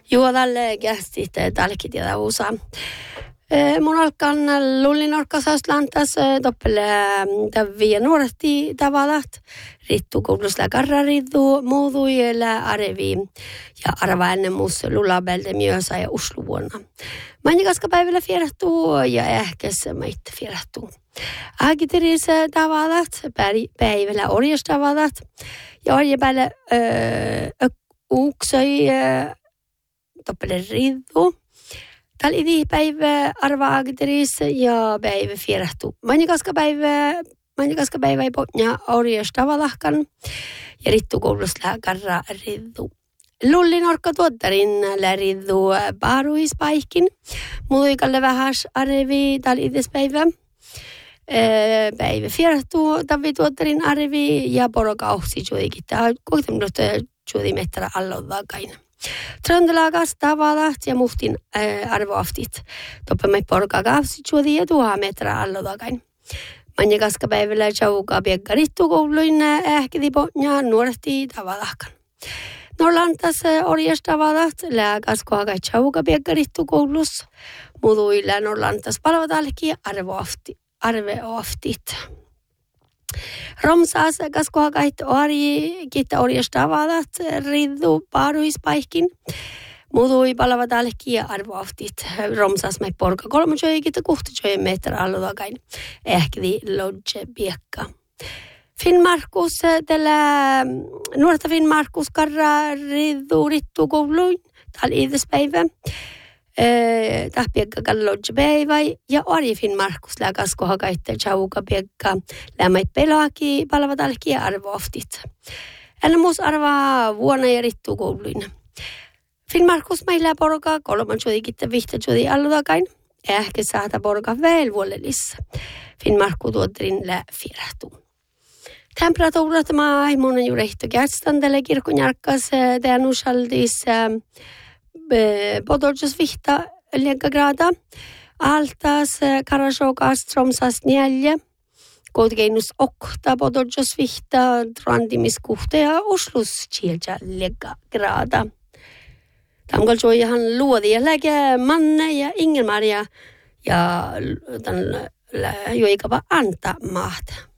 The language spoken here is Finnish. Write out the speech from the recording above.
Joo, tälle kästit tälläkin tiedä usa. Mun alkaan lullinorkasast lantas toppele täviä nuoresti tavallat. Rittu koulutusla karrariddu muuduilla arevi ja arva ennen muus lullabelde myösä ja usluvuonna. Manjikaska päivällä fierähtuu ja ehkäs meitä fierähtuu. Agiteris tavallat, päivällä orjas tavallat ja orjapäivä uksoi toppele riddu. Täällä idi päivä arva agiteris ja päivä fierähtuu. Manjikaska päivä ei potja orjas tavallahkan ja rittu koulutusla karra riddu. Lullinorkka tuottarin läriddu paaruispaikkin. Muikalle vähäs arevi täällä ides päivä. Päivä fierähtuu tavi tuottarin arevi ja porokauhsi juurikin. Tämä on kuitenkin juuri meträ allodakain. Tröndelagas tavallat ja muhtin arvoaftit. Toppamai porokauhsi juuri ja 1000 meträ allodakain. Manjakaska päivällä jauka piekka rittu kouluin ähkidi potja nuorehti tavallahkan. Norlantas orjas tavallat lääkäs kohakai jauka piekka rittu koulus. Muduilla Norlantas palvatalki arveaftit. Romsas kaskohakait kiitta orjas tavallat riddu paaruispaikkin. Mudui palvatalki ja arvoaftit. Romsas me porka 3 kiitta 6 meträ allodakain. Ehkidi lodge piekka. Finnmarkus, tällä nuorta Finnmarkus karra rittu kouluin. Täällä idespäivä. Tahpiekka kallodge päivä ja ori Finnmarkus läkäsko hakaitte jauka piekka lämmä pelaki palvatalki ja arvoaftit. Älä muus arvaa vuonna ja rittu kouluin. Finnmarkus meillä porka 3 kiitta 5 allodakain. Ehkä saada porka velvuolelissa. Finnmarku tuotterin läfirahtuu. Temperatuurat mai monen juuri kästandelle kirkonjarkkas tämän usaldis podoljas vihta 4 grada. Altas Karasjokas Tromsas 4. Kotkeinus 8 podoljas vihta rantimiskuhta ja Oslus 4 grada. Tamkal joihan luodi ja läke Manne ja Ingelmaria ja tämän joikapa anta maata.